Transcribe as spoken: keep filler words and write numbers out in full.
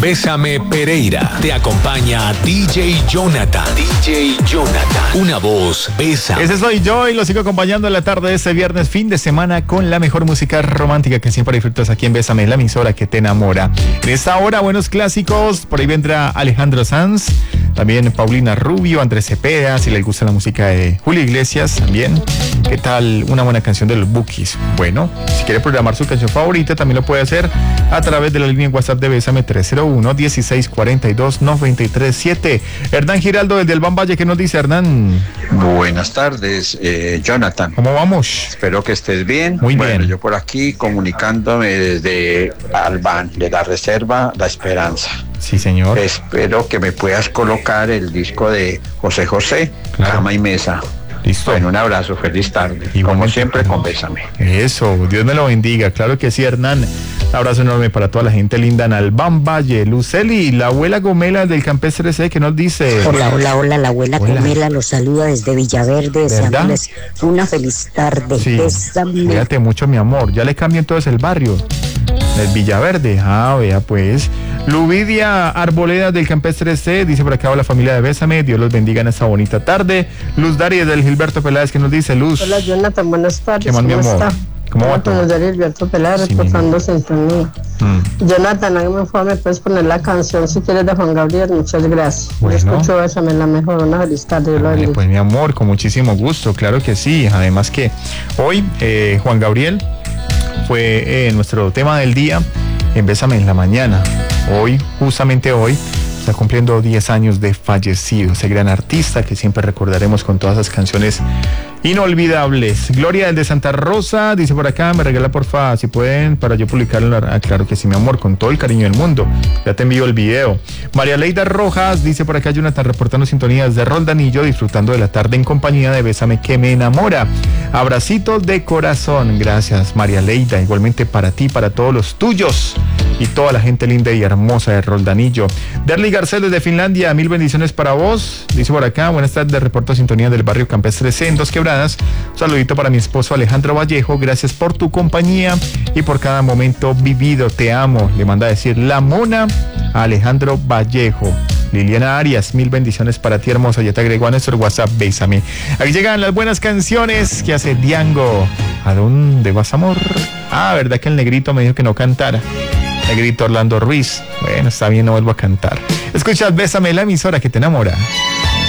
Bésame Pereira. Te acompaña D J Jonathan. D J Jonathan. Una voz, besa. Ese soy yo y lo sigo acompañando en la tarde de este viernes, fin de semana, con la mejor música romántica que siempre disfrutas aquí en Bésame, la emisora que te enamora. En esta hora, buenos clásicos. Por ahí vendrá Alejandro Sanz, también Paulina Rubio, Andrés Cepeda, si les gusta la música de Julio Iglesias también. ¿Qué tal una buena canción de los Bukis? Bueno, si quiere programar su canción favorita, también lo puede hacer a través de la línea en WhatsApp de Bésame tres cero uno, dieciséis cuarenta y dos, noventa y tres siete. Hernán Giraldo desde el Ban Valle, ¿qué nos dice Hernán? Buenas tardes, eh, Jonathan. ¿Cómo vamos? Espero que estés bien. Muy bueno, bien. Yo por aquí comunicándome desde Albán, de la Reserva La Esperanza. Sí, señor. Espero que me puedas colocar el disco de José José, Claro. Cama y Mesa. Listo. Bueno, un abrazo, feliz tarde. Igualmente. Como siempre, con Bésame. Eso, Dios me lo bendiga. Claro que sí, Hernán. Un abrazo enorme para toda la gente linda en Albán Valle. Luceli, la abuela Gomela del Campestre C, que nos dice. Hola, hola, hola, la abuela Hola. Gomela los saluda desde Villaverde, deseándoles una feliz tarde. Sí, Bésame. cuídate mucho, mi amor. Ya le cambió entonces el barrio. El Villaverde. Ah, vea pues. Luvidia Arboleda del Campestre C, dice por acá, hola familia de Bésame, Dios los bendiga en esta bonita tarde. Luz Dari del Gilberto Peláez, que nos dice, Luz. Hola Jonathan, buenas tardes. ¿Qué más, mi ¿Cómo amor? está? ¿Cómo va todo? Jonathan, soy Gilberto Peláez, Sí, reportando sintonía. Mm. Jonathan, hágame un favor, me puedes poner la canción si quieres de Juan Gabriel, muchas gracias. Bueno. Yo escucho Bésame, la mejor, una feliz tarde. Dios lo Vale, bendiga. pues mi amor, con muchísimo gusto, claro que sí. Además que hoy eh, Juan Gabriel fue eh, nuestro tema del día en Bésame en la mañana. Hoy, justamente hoy, está cumpliendo diez años de fallecido, ese gran artista que siempre recordaremos con todas esas canciones inolvidables. Gloria de Santa Rosa dice por acá, me regala porfa, si pueden, para yo publicarlo. Ah, claro que sí, mi amor, con todo el cariño del mundo. Ya te envío el video. María Leida Rojas dice por acá, Jonathan, reportando sintonías de Roldanillo, disfrutando de la tarde en compañía de Bésame que me enamora. Abracitos de corazón. Gracias, María Leida. Igualmente para ti, para todos los tuyos y toda la gente linda y hermosa de Roldanillo. Derly Garcés desde Finlandia, mil bendiciones para vos. Dice por acá, buenas tardes, reporto sintonía del barrio Campestre C en Dos Quebradas. Un saludito para mi esposo Alejandro Vallejo, gracias por tu compañía y por cada momento vivido, te amo. Le manda a decir la mona a Alejandro Vallejo. Liliana Arias, mil bendiciones para ti, hermosa. Ya te agregó a nuestro WhatsApp, Bésame. Aquí llegan las buenas canciones que hace Diango. ¿A dónde vas, amor? Ah, verdad que el negrito me dijo que no cantara. Negrito Orlando Ruiz. Bueno, está bien, no vuelvo a cantar. Escuchas Bésame, la emisora que te enamora.